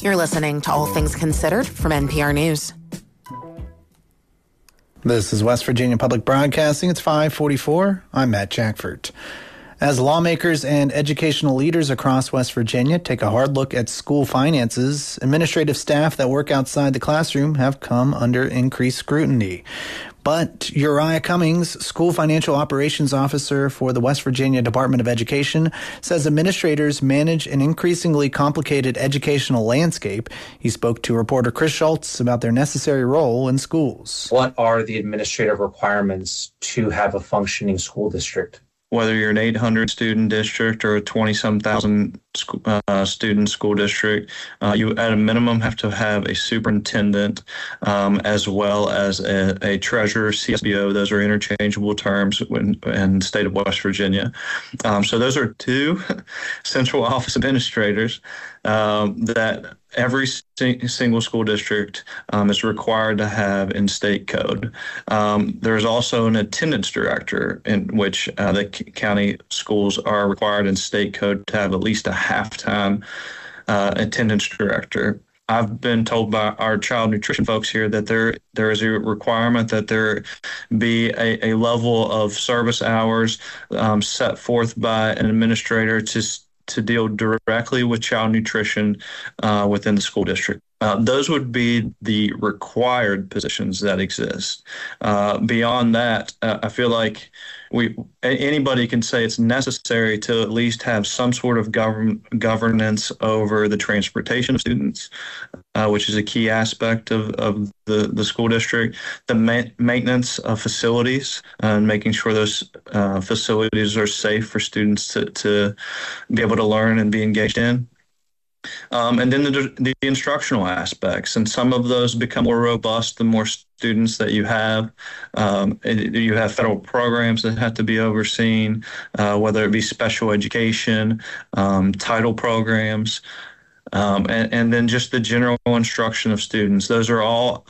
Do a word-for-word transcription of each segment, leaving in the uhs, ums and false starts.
You're listening to All Things Considered from N P R News. This is West Virginia Public Broadcasting. It's five forty-four. I'm Matt Jackford. As lawmakers and educational leaders across West Virginia take a hard look at school finances, administrative staff that work outside the classroom have come under increased scrutiny. But Uriah Cummings, School Financial Operations Officer for the West Virginia Department of Education, says administrators manage an increasingly complicated educational landscape. He spoke to reporter Chris Schultz about their necessary role in schools. What are the administrative requirements to have a functioning school district? Whether you're an eight hundred student district or a twenty-some thousand uh, student school district, uh, you at a minimum have to have a superintendent um, as well as a, a treasurer, C S B O. Those are interchangeable terms in, in the state of West Virginia. Um, so those are two central office administrators um, that every single school district um, is required to have in state code. Um, there's also an attendance director in which uh, the county schools are required in state code to have at least a halftime uh, attendance director. I've been told by our child nutrition folks here that there there is a requirement that there be a, a level of service hours um, set forth by an administrator to to deal directly with child nutrition uh, within the school district. Uh, those would be the required positions that exist. Uh, beyond that, uh, I feel like we anybody can say it's necessary to at least have some sort of govern, governance over the transportation of students, uh, which is a key aspect of, of the, the school district, the ma- maintenance of facilities, uh, and making sure those uh, facilities are safe for students to, to be able to learn and be engaged in. Um, and then the, the instructional aspects, and some of those become more robust the more students that you have. Um, you have federal programs that have to be overseen, uh, whether it be special education, um, title programs, um, and, and then just the general instruction of students. Those are all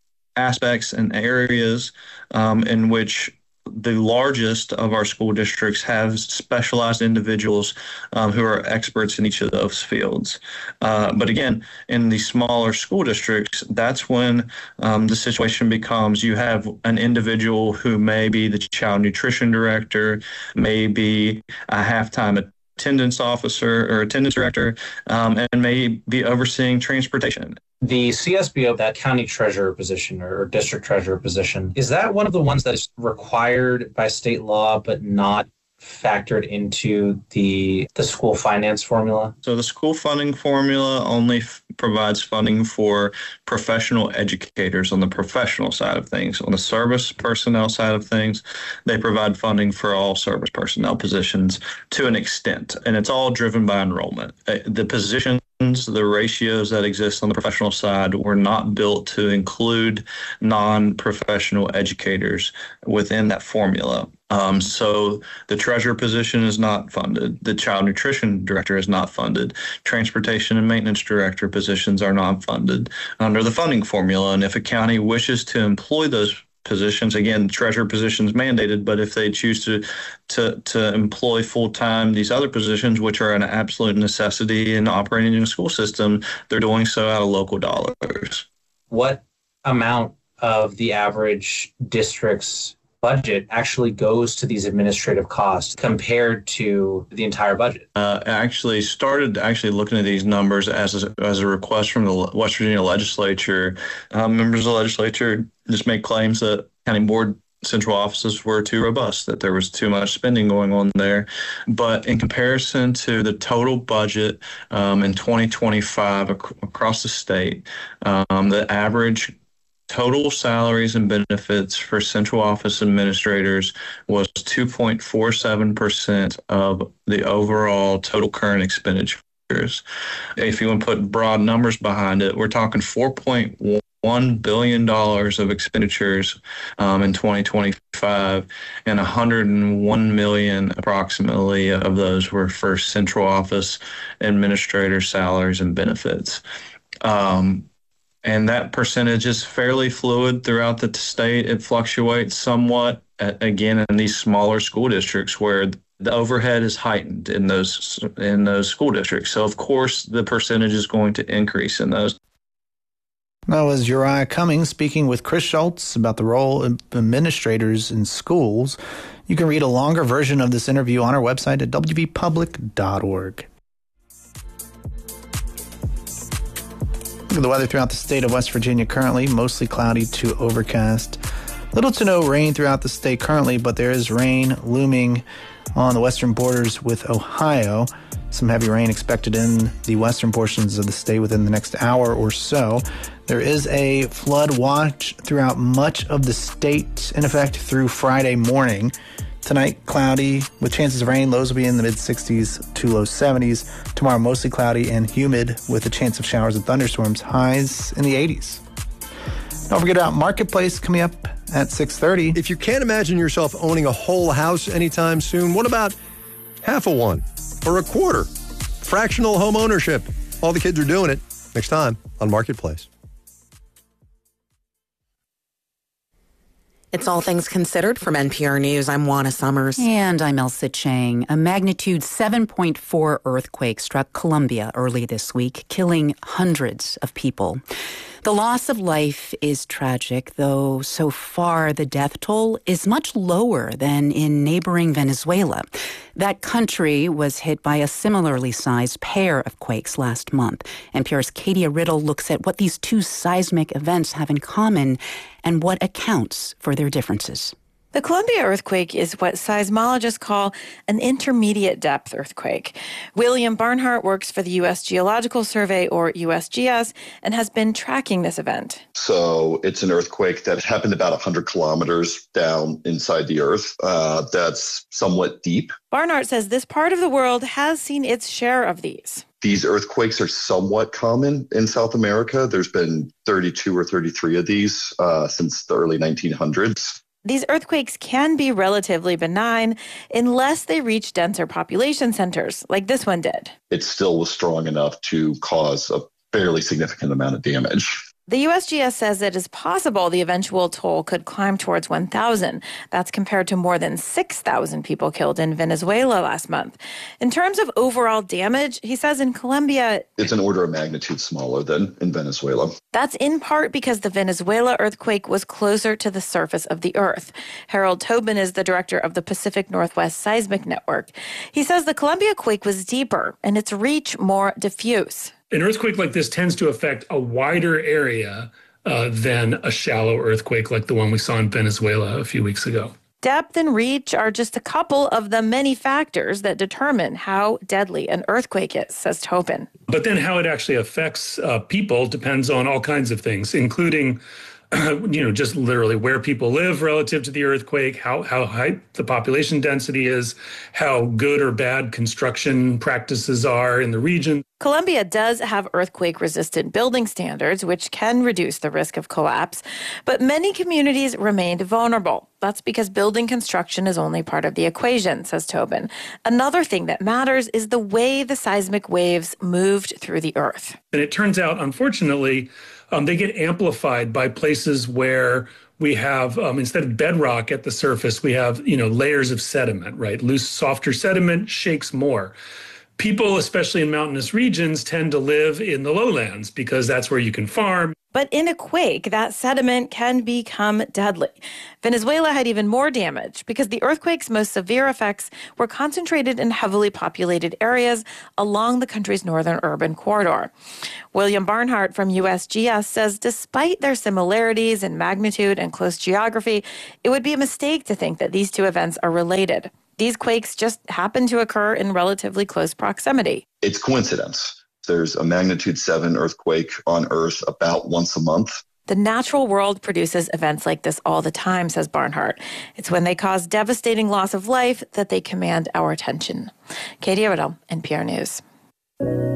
aspects and areas um, in which the largest of our school districts have specialized individuals um, who are experts in each of those fields. Uh, but again, in the smaller school districts, that's when um, the situation becomes you have an individual who may be the child nutrition director, may be a halftime attendance officer or attendance director, um, and may be overseeing transportation. The C S B O, that county treasurer position or district treasurer position, is that one of the ones that is required by state law but not factored into the the school finance formula? So the school funding formula only f- provides funding for professional educators on the professional side of things. On the service personnel side of things, they provide funding for all service personnel positions to an extent, and it's all driven by enrollment. Uh, the positions, the ratios that exist on the professional side were not built to include non-professional educators within that formula. Um, so the treasurer position is not funded. The child nutrition director is not funded. Transportation and maintenance director positions are not funded under the funding formula. And if a county wishes to employ those positions, again, treasurer positions mandated, but if they choose to to to employ full-time these other positions, which are an absolute necessity in operating in a school system, they're doing so out of local dollars. What amount of the average district's budget actually goes to these administrative costs compared to the entire budget? Uh, I actually started actually looking at these numbers as a, as a request from the West Virginia legislature. Uh, members of the legislature just make claims that county board central offices were too robust, that there was too much spending going on there. But in comparison to the total budget um, in twenty twenty-five ac- across the state, um, the average total salaries and benefits for central office administrators was two point four seven percent of the overall total current expenditures. If you want to put broad numbers behind it, we're talking four point one billion dollars of expenditures um, in twenty twenty-five, and one hundred one million dollars approximately of those were for central office administrator salaries and benefits. Um, And that percentage is fairly fluid throughout the state. It fluctuates somewhat, again, in these smaller school districts where the overhead is heightened in those in those school districts. So, of course, the percentage is going to increase in those. That was Uriah Cummings speaking with Chris Schultz about the role of administrators in schools. You can read a longer version of this interview on our website at w v public dot org. Look at the weather throughout the state of West Virginia currently. Mostly cloudy to overcast. Little to no rain throughout the state currently, but there is rain looming on the western borders with Ohio. Some heavy rain expected in the western portions of the state within the next hour or so. There is a flood watch throughout much of the state in effect through Friday morning. Tonight, cloudy with chances of rain. Lows will be in the mid-sixties to low seventies. Tomorrow, mostly cloudy and humid with a chance of showers and thunderstorms. Highs in the eighties. Don't forget about Marketplace coming up at six thirty. If you can't imagine yourself owning a whole house anytime soon, what about half of one or a quarter? Fractional home ownership. All the kids are doing it. Next time on Marketplace. It's All Things Considered from N P R News. I'm Juana Summers. And I'm Elsa Chang. A magnitude seven point four earthquake struck Colombia early this week, killing hundreds of people. The loss of life is tragic, though so far the death toll is much lower than in neighboring Venezuela. That country was hit by a similarly sized pair of quakes last month. N P R's Katia Riddle looks at what these two seismic events have in common and what accounts for their differences. The Colombia earthquake is what seismologists call an intermediate depth earthquake. William Barnhart works for the U S Geological Survey, or U S G S, and has been tracking this event. So it's an earthquake that happened about one hundred kilometers down inside the earth. Uh, that's somewhat deep. Barnhart says this part of the world has seen its share of these. These earthquakes are somewhat common in South America. There's been thirty-two or thirty-three of these uh, since the early nineteen hundreds. These earthquakes can be relatively benign unless they reach denser population centers, like this one did. It still was strong enough to cause a fairly significant amount of damage. The U S G S says it is possible the eventual toll could climb towards one thousand. That's compared to more than six thousand people killed in Venezuela last month. In terms of overall damage, he says in Colombia, it's an order of magnitude smaller than in Venezuela. That's in part because the Venezuela earthquake was closer to the surface of the earth. Harold Tobin is the director of the Pacific Northwest Seismic Network. He says the Colombia quake was deeper and its reach more diffuse. An earthquake like this tends to affect a wider area uh, than a shallow earthquake like the one we saw in Venezuela a few weeks ago. Depth and reach are just a couple of the many factors that determine how deadly an earthquake is, says Tobin. But then how it actually affects uh, people depends on all kinds of things, including you know, just literally where people live relative to the earthquake, how, how high the population density is, how good or bad construction practices are in the region. Colombia does have earthquake-resistant building standards, which can reduce the risk of collapse, but many communities remained vulnerable. That's because building construction is only part of the equation, says Tobin. Another thing that matters is the way the seismic waves moved through the earth. And it turns out, unfortunately, um, they get amplified by places where we have, um, instead of bedrock at the surface, we have, you know, layers of sediment, right? Loose, softer sediment shakes more. People, especially in mountainous regions, tend to live in the lowlands because that's where you can farm. But in a quake, that sediment can become deadly. Venezuela had even more damage because the earthquake's most severe effects were concentrated in heavily populated areas along the country's northern urban corridor. William Barnhart from U S G S says despite their similarities in magnitude and close geography, it would be a mistake to think that these two events are related. These quakes just happen to occur in relatively close proximity. It's coincidence. There's a magnitude seven earthquake on Earth about once a month. The natural world produces events like this all the time, says Barnhart. It's when they cause devastating loss of life that they command our attention. Katie Riddle, N P R News.